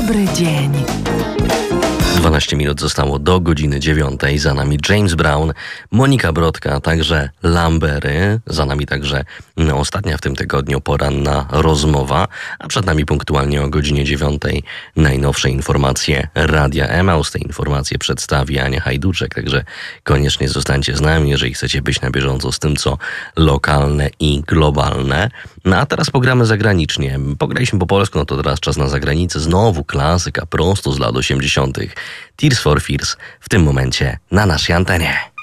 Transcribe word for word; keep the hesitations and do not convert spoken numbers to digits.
Dobry dzień. dwanaście minut zostało do godziny dziewiątej. Za nami James Brown, Monika Brodka, a także Lambery. Za nami także no, ostatnia w tym tygodniu poranna rozmowa, a przed nami punktualnie o godzinie dziewiątej najnowsze informacje Radia Emaus. Te informacje przedstawi Ania Hajduczek, także koniecznie zostańcie z nami, jeżeli chcecie być na bieżąco z tym, co lokalne i globalne. No a teraz pogramy zagranicznie. Pograliśmy po polsku, no to teraz czas na zagranicę. Znowu klasyka prosto z lat osiemdziesiątych. Tears for Fears w tym momencie na naszej antenie.